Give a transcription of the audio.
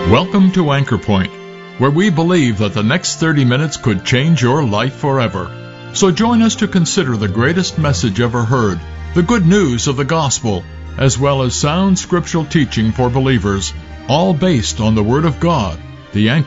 Welcome to Anchor Point, where we believe that the next 30 minutes could change your life forever. So join us to consider the greatest message ever heard, the good news of the gospel, as well as sound scriptural teaching for believers, all based on the Word of God, the Anchor